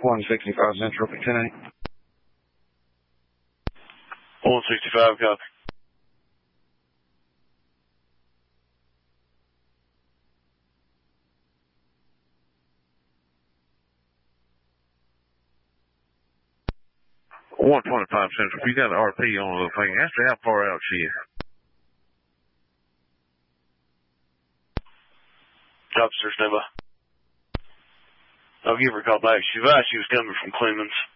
165 Central, P 10-8. 165, copy. One 25 Central. If you got an RP on a little thing, ask her how far out she is. Copy, sir, stand by. I'll give her a call back. She advised she was coming from Clemens.